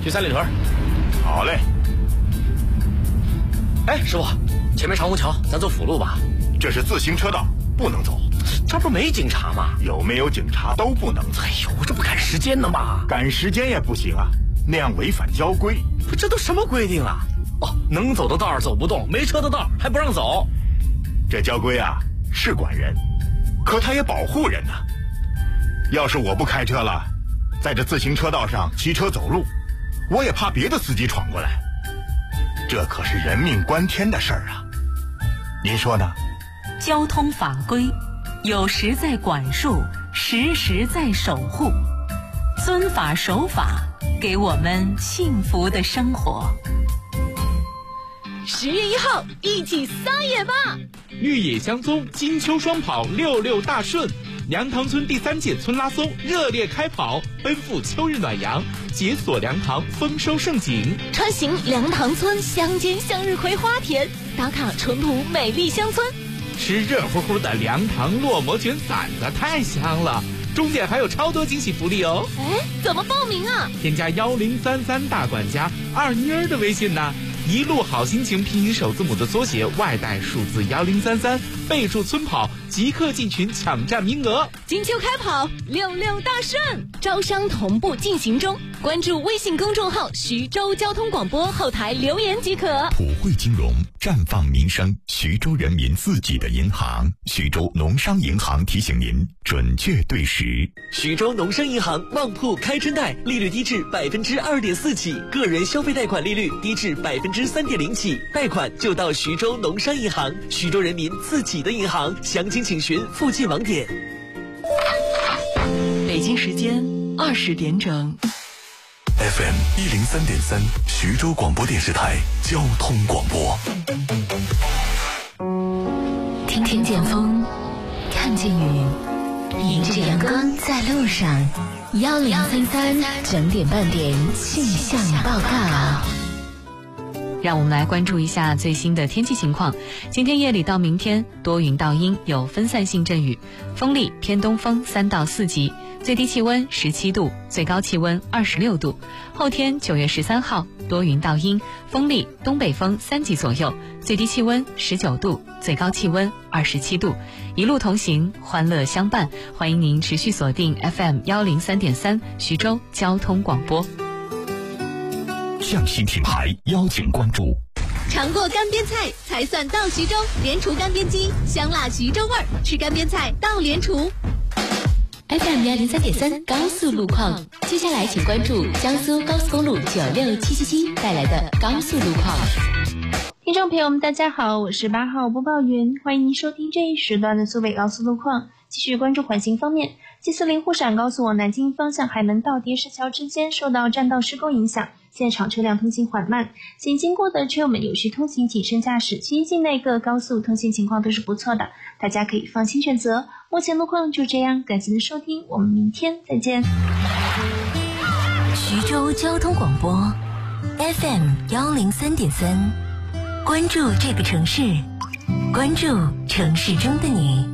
去三里屯。 好嘞。 哎，师傅，前面长虹桥，咱走辅路吧。 这是自行车道，不能走。 这不没警察吗？ 有没有警察都不能走。 哎呦，这不赶时间呢吗？ 赶时间也不行啊，那样违反交规。 这都什么规定啊？哦，能走的道儿走不动，没车的道儿还不让走。 这交规啊是管人，可它也保护人呢。要是我不开车了，在这自行车道上骑车走路，我也怕别的司机闯过来。这可是人命关天的事儿啊，您说呢？ 交通法规有时在管束，时时在守护，遵法守法，给我们幸福的生活。 10月1号，一起撒野吧！ 绿野香踪，金秋双跑，66大顺。梁塘村第3届村拉松热烈开跑，奔赴秋日暖阳，解锁梁塘丰收盛景。 穿行梁塘村乡间向日葵花田，打卡淳朴美丽乡村。 吃热乎乎的梁塘烙馍卷馓子太香了，中间还有超多惊喜福利哦！ 哎，怎么报名啊？ 添加1033大管家二妮儿的微信呢，一路好心情拼音首字母的缩写，外带数字1033，备注村跑，即刻进群抢占名额。 金秋开跑，66大顺，招商同步进行中。关注微信公众号徐州交通广播，后台留言即可。 普惠金融，绽放民生，徐州人民自己的银行。徐州农商银行提醒您，准确对时。 徐州农商银行旺铺开春贷，利率低至2.4%起，个人消费贷款利率低至3.0%起，贷款就到徐州农商银行，徐州人民自己的银行。详情请询附近网点。 北京时间20点整。 FM 103.3，徐州广播电视台交通广播。 听见风，看见雨，迎着阳光在路上。1033整点半点气象报告。 让我们来关注一下最新的天气情况。今天夜里到明天多云到阴，有分散性阵雨，风力偏东风3到4级，最低气温17度，最高气温26度。后天9月13号多云到阴，风力东北风3级左右，最低气温19度，最高气温27度。一路同行，欢乐相伴，欢迎您持续锁定 FM 103.3徐州交通广播。 匠心品牌邀请关注。 尝过干煸菜才算到徐州，联厨干煸机，香辣徐州味儿，吃干煸菜到联厨。 FM 103.3高速路况，接下来请关注江苏高速公路96777带来的高速路况。 听众朋友们，大家好，我是8号播报员，欢迎您收听这一时段的苏北高速路况。继续关注环形方面，G40沪陕高速往南京方向海门到叠石桥之间受到占道施工影响，现场车辆通行缓慢，请经过的车友们有序通行，谨慎驾驶。其余境内各高速通行情况都是不错的，大家可以放心选择。目前路况就这样，感谢您的收听，我们明天再见。 徐州交通广播 FM 103.3，关注这个城市，关注城市中的你。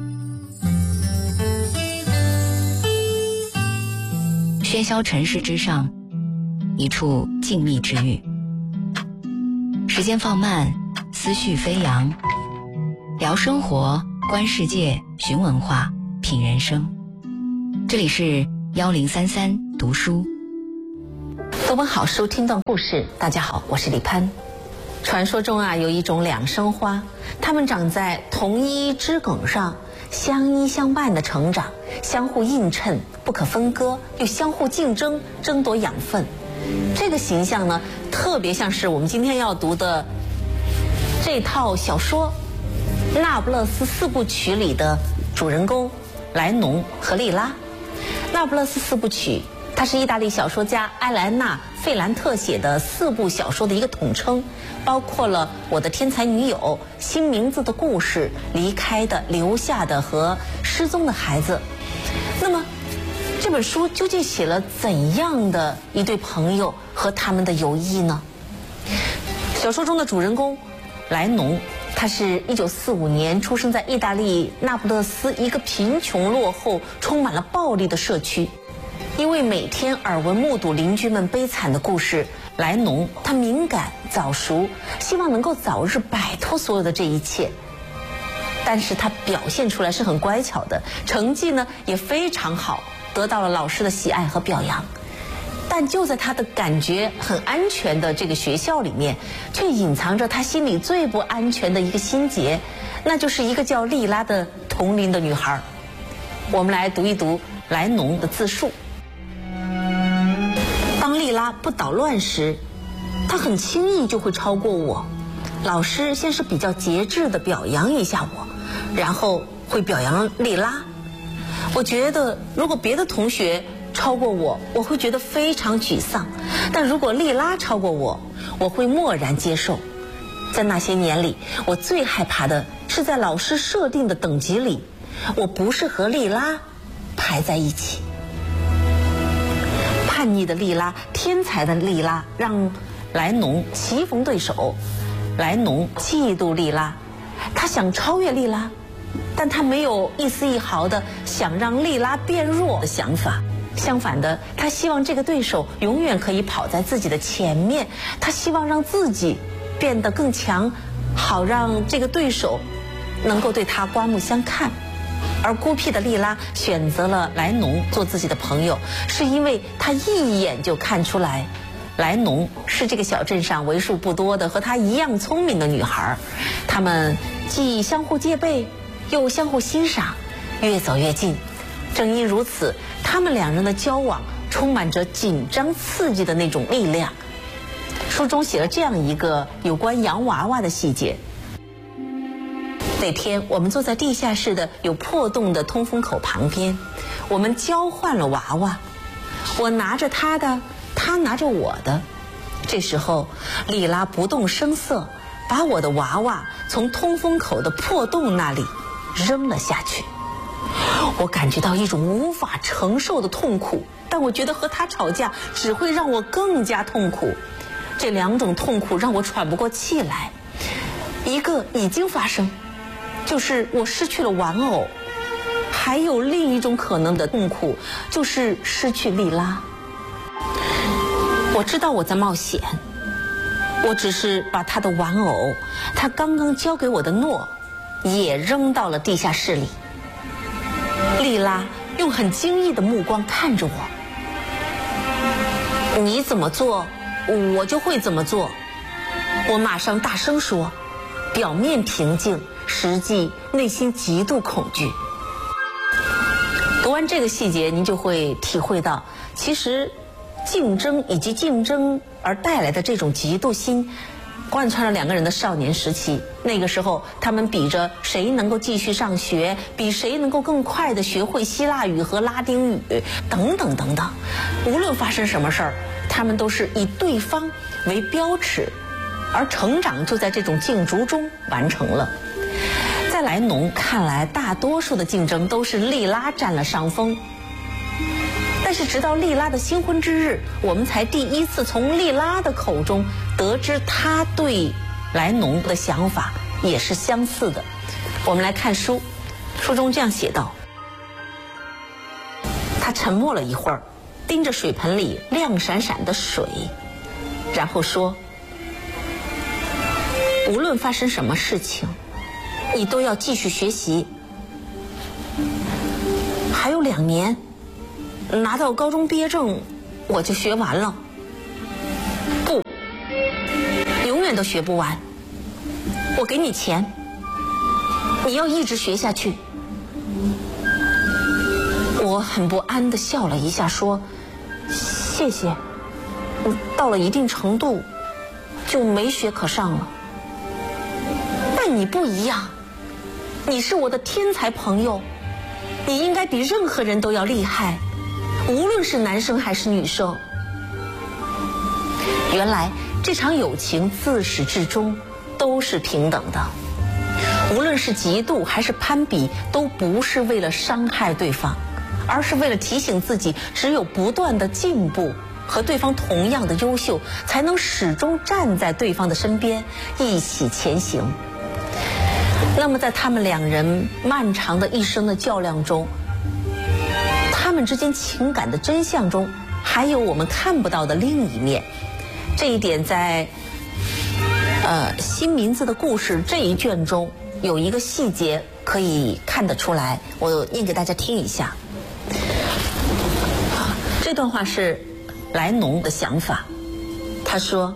喧嚣尘世之上，一处静谧之域。时间放慢，思绪飞扬，聊生活，观世界，寻文化，品人生。这里是1033读书， 读本好书，听段故事。大家好，我是李潘。传说中有一种两生花，它们长在同一枝梗上，相依相伴的成长，相互映衬，不可分割，又相互竞争，争夺养分。这个形象呢，特别像是我们今天要读的这套小说《那不勒斯4部曲》里的主人公莱农和莉拉。那不勒斯4部曲，它是意大利小说家埃莱娜·费兰特写的4部小说的一个统称，包括了《我的天才女友》、《新名字的故事》、《离开的、留下的》和《失踪的孩子》。那么这本书究竟写了怎样的一对朋友和他们的友谊呢？小说中的主人公莱农，他是1945年出生在意大利那不勒斯一个贫穷落后、充满了暴力的社区。因为每天耳闻目睹邻居们悲惨的故事， 莱农他敏感早熟，希望能够早日摆脱所有的这一切。但是他表现出来是很乖巧的，成绩呢也非常好，得到了老师的喜爱和表扬。但就在他的感觉很安全的这个学校里面，却隐藏着他心里最不安全的一个心结，那就是一个叫莉拉的同龄的女孩。我们来读一读莱农的自述。当莉拉不捣乱时，她很轻易就会超过我。老师先是比较节制地表扬一下我，然后会表扬莉拉。我觉得如果别的同学超过我，我会觉得非常沮丧，但如果莉拉超过我，我会默然接受。在那些年里，我最害怕的是在老师设定的等级里，我不是和莉拉排在一起。叛逆的莉拉，天才的莉拉，让莱农棋逢对手。莱农嫉妒莉拉，他想超越莉拉，但他没有一丝一毫的想让莉拉变弱的想法。相反的，他希望这个对手永远可以跑在自己的前面，他希望让自己变得更强，好让这个对手能够对他刮目相看。而孤僻的莉拉选择了莱农做自己的朋友，是因为他一眼就看出来，莱农是这个小镇上为数不多的和她一样聪明的女孩。她们既相互戒备，又相互欣赏，越走越近。正因如此，他们两人的交往充满着紧张刺激的那种力量。书中写了这样一个有关洋娃娃的细节。那天我们坐在地下室的有破洞的通风口旁边，我们交换了娃娃，我拿着他的，他拿着我的。这时候莉拉不动声色把我的娃娃从通风口的破洞那里扔了下去。我感觉到一种无法承受的痛苦，但我觉得和他吵架只会让我更加痛苦。这两种痛苦让我喘不过气来。一个已经发生，就是我失去了玩偶；还有另一种可能的痛苦，就是失去莉拉。我知道我在冒险，我只是把他的玩偶，他刚刚交给我的诺，也扔到了地下室里。莉拉用很惊异的目光看着我，你怎么做，我就会怎么做。我马上大声说，表面平静，实际内心极度恐惧。读完这个细节，您就会体会到，其实竞争以及竞争而带来的这种嫉妒心，贯穿了两个人的少年时期。那个时候他们比着谁能够继续上学，比谁能够更快地学会希腊语和拉丁语等等等等。无论发生什么事儿，他们都是以对方为标尺，而成长就在这种竞逐中完成了。在莱农看来，大多数的竞争都是莉拉占了上风。但是直到莉拉的新婚之日，我们才第一次从莉拉的口中得知她对莱农的想法也是相似的。我们来看书，书中这样写道：他沉默了一会儿，盯着水盆里亮闪闪的水，然后说，无论发生什么事情，你都要继续学习，还有2年拿到高中毕业证我就学完了。不，永远都学不完。我给你钱，你要一直学下去。我很不安地笑了一下，说谢谢，到了一定程度就没学可上了。但你不一样，你是我的天才朋友，你应该比任何人都要厉害，无论是男生还是女生。原来这场友情自始至终都是平等的，无论是嫉妒还是攀比，都不是为了伤害对方，而是为了提醒自己，只有不断的进步，和对方同样的优秀，才能始终站在对方的身边，一起前行。那么在他们两人漫长的一生的较量中，他们之间情感的真相中，还有我们看不到的另一面。 这一点在新名字的故事这一卷中有一个细节可以看得出来，我念给大家听一下。这段话是莱农的想法，他说：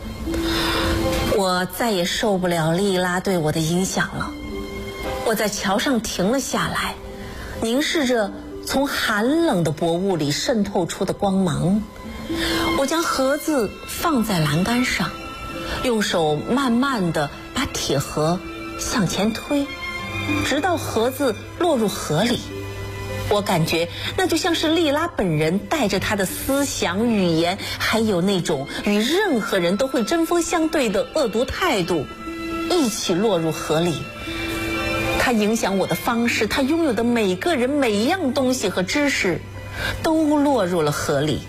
我再也受不了莉拉对我的影响了。我在桥上停了下来，凝视着从寒冷的薄雾里渗透出的光芒。我将盒子放在栏杆上，用手慢慢地把铁盒向前推，直到盒子落入河里。我感觉那就像是莉拉本人带着她的思想、语言，还有那种与任何人都会针锋相对的恶毒态度，一起落入河里。她影响我的方式，她拥有的每个人、每一样东西和知识，都落入了河里。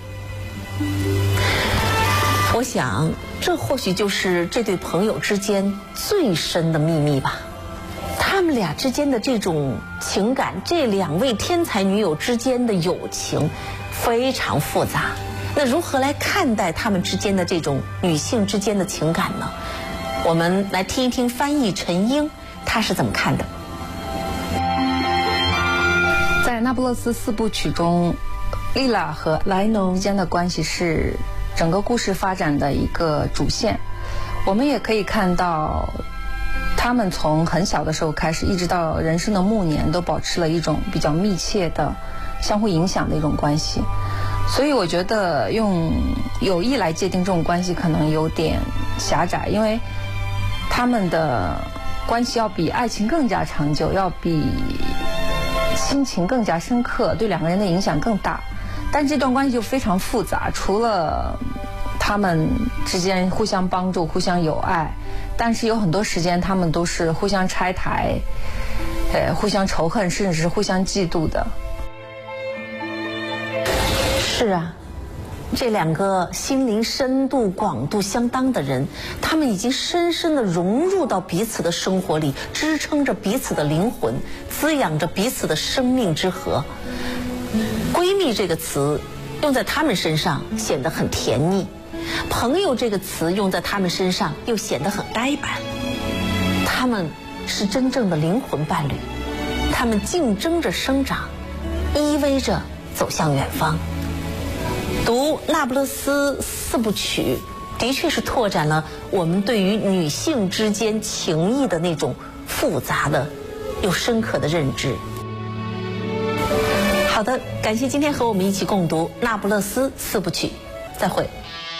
我想，这或许就是这对朋友之间最深的秘密吧。他们俩之间的这种情感，这两位天才女友之间的友情非常复杂。那如何来看待他们之间的这种女性之间的情感呢？我们来听一听翻译陈英她是怎么看的。 在那不勒斯四部曲中，莉拉和莱农之间的关系是整个故事发展的一个主线。我们也可以看到他们从很小的时候开始，一直到人生的暮年，都保持了一种比较密切的相互影响的一种关系。所以我觉得用友谊来界定这种关系可能有点狭窄，因为他们的关系要比爱情更加长久，要比亲情更加深刻，对两个人的影响更大。但这段关系就非常复杂，除了他们之间互相帮助、互相友爱，但是有很多时间他们都是互相拆台，互相仇恨，甚至是互相嫉妒的。 是啊，这两个心灵深度广度相当的人，他们已经深深地融入到彼此的生活里，支撑着彼此的灵魂，滋养着彼此的生命之河。闺蜜这个词用在他们身上显得很甜腻，朋友这个词用在他们身上又显得很呆板。他们是真正的灵魂伴侣，他们竞争着生长，依偎着走向远方。读《那不勒斯四部曲》的确是拓展了我们对于女性之间情谊的那种复杂的又深刻的认知。好的，感谢今天和我们一起共读《那不勒斯四部曲》，再会。